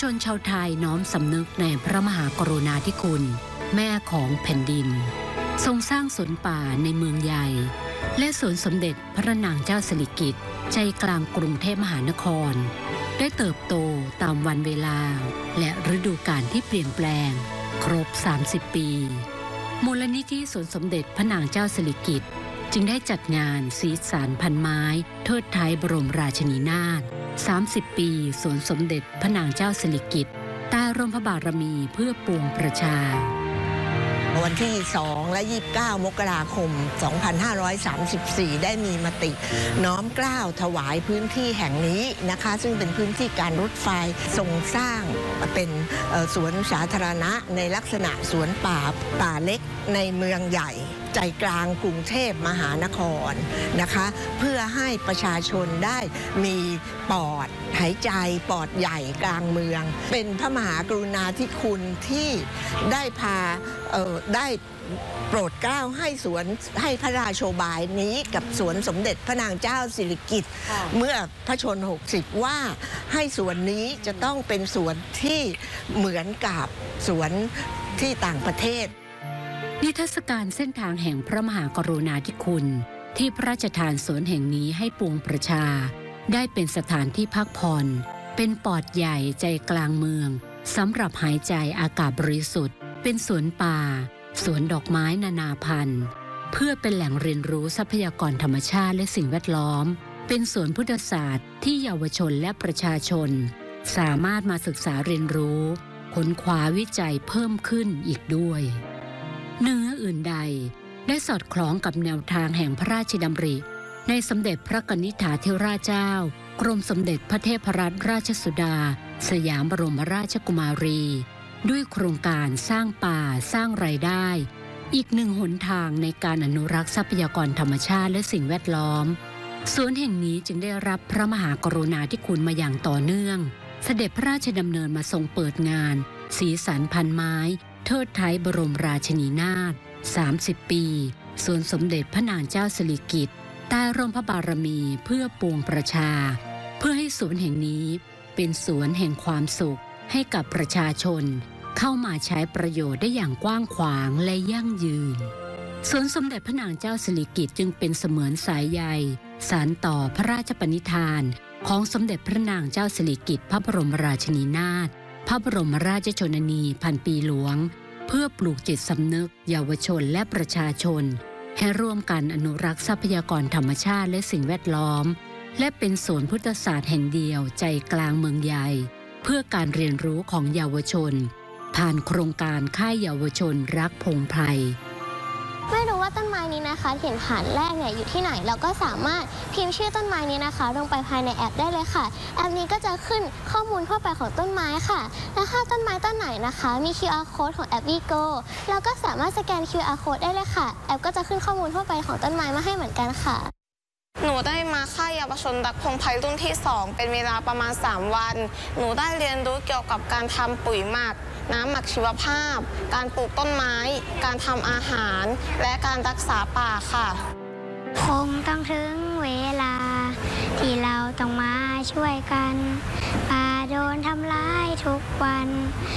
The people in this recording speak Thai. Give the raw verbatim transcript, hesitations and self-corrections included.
ชนชาวไทยน้อมสำนึกในพระมหากรุณาธิคุณแม่ของแผ่นดินทรงสร้างสวนป่าในเมืองใหญ่และสวนสมเด็จพระนางเจ้าสิริกิติ์ใจกลางกรุงเทพมหานครได้เติบโตตามวันเวลาและฤดูกาลที่เปลี่ยนแปลงครบสามสิบปีมูลนิธิสวนสมเด็จพระนางเจ้าสิริกิติ์จึงได้จัดงานสีสารพันไม้เทิดไทยบรมราชินีนาถสามสิบปีสวนสมเด็จพระนางเจ้าสิริกิติ์ใต้ร่มพระบารมีเพื่อปวงประชาวันที่สองและยี่สิบเก้ามกราคมสองพันห้าร้อยสามสิบสี่ได้มีมติน้อมเกล้าถวายพื้นที่แห่งนี้นะคะซึ่งเป็นพื้นที่การรถไฟทรงสร้างเป็นสวนสาธารณะในลักษณะสวนป่าป่าเล็กในเมืองใหญ่ใจกลางกรุงเทพมหานครนะคะเพื่อให้ประชาชนได้มีปอดหายใจปอดใหญ่กลางเมืองเป็นพระมหากรุณาธิคุณที่ได้พาเอ่อได้โปรดเกล้าให้สวนให้พระราโชบายนี้กับสวนสมเด็จพระนางเจ้าสิริกิติ์เมื่อพระชนหกสิบว่าให้สวนนี้จะต้องเป็นสวนที่เหมือนกับสวนที่ต่างประเทศนิทรรศการเส้นทางแห่งพระมหากรุณาธิคุณที่พระราชทานสวนแห่งนี้ให้ปวงประชาได้เป็นสถานที่พักผ่อนเป็นปอดใหญ่ใจกลางเมืองสำหรับหายใจอากาศบริสุทธิ์เป็นสวนป่าสวนดอกไม้นานาพันธุ์เพื่อเป็นแหล่งเรียนรู้ทรัพยากรธรรมชาติและสิ่งแวดล้อมเป็นสวนพุทธศาสตร์ที่เยาวชนและประชาชนสามารถมาศึกษาเรียนรู้ค้นคว้าวิจัยเพิ่มขึ้นอีกด้วยเหนืออื่นใดได้สอดคล้องกับแนวทางแห่งพระราชดำริในสมเด็จพระกนิษฐาธิราชเจ้ากรมสมเด็จพระเทพรัตนราชสุดาสยามบรมราชกุมารีด้วยโครงการสร้างป่าสร้างรายได้อีกหนึ่งหนทางในการอนุรักษ์ทรัพยากรธรรมชาติและสิ่งแวดล้อมสวนแห่งนี้จึงได้รับพระมหากรุณาธิคุณมาอย่างต่อเนื่องเสด็จพระราชดำเนินมาทรงเปิดงานสีสันพันไม้เทิดไทยบรมราชินีนาถสามสิบปีสวนสมเด็จพระนางเจ้าสิริกิติ์ใต้ร่มพระบารมีเพื่อปวงประชาเพื่อให้สวนแห่งนี้เป็นสวนแห่งความสุขให้กับประชาชนเข้ามาใช้ประโยชน์ได้อย่างกว้างขวางและยั่งยืนสวนสมเด็จพระนางเจ้าสิริกิติ์จึงเป็นเสมือนสายใยสานต่อพระราชปณิธานของสมเด็จพระนางเจ้าสิริกิติ์พระบรมราชินีนาถพระบรมราชชนนีพันปีหลวงเพื่อปลูกจิตสำนึกเยาวชนและประชาชนให้ร่วมกันอนุรักษ์ทรัพยากรธรรมชาติและสิ่งแวดล้อมและเป็นสวนพุทธศาสตร์แห่งเดียวใจกลางเมืองใหญ่เพื่อการเรียนรู้ของเยาวชนผ่านโครงการค่ายเยาวชนรักพงไพรไม่รู้ว่าต้นไม้นี้นะคะเห็นฐานแรกเนี่ยอยู่ที่ไหนเราก็สามารถพิมพ์ชื่อต้นไม้นี้นะคะลงไปภายในแอปได้เลยค่ะแอปนี้ก็จะขึ้นข้อมูลทั่วไปของต้นไม้ค่ะและถ้าต้นไม้ต้นไหนนะคะมี คิว อาร์ Code ของแอป วี โก เราก็สามารถสแกน คิว อาร์ Code ได้เลยค่ะแอปก็จะขึ้นข้อมูลทั่วไปของต้นไม้มาให้เหมือนกันค่ะหนูได้มาค่ายเยาวชนรักพงไพรรุ่นที่สองเป็นเวลาประมาณสามวันหนูได้เรียนรู้เกี่ยวกับการทำปุ๋ยหมักน้ำหมักชีวภาพการปลูกต้นไม้การทำอาหารและการรักษาป่าค่ะคงต้องถึงเวลาที่เราต้องมาช่วยกันป่าโดนทำร้ายทุกวัน